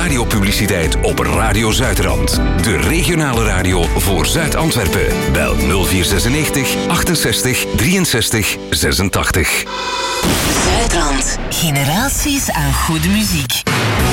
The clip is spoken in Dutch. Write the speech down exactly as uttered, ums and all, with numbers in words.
radiopubliciteit op Radio Zuidrand. De regionale radio voor Zuid-Antwerpen. Bel nul vier zesennegentig achtenzestig drieënzestig zesentachtig. Zuidrand. Generaties aan goede muziek.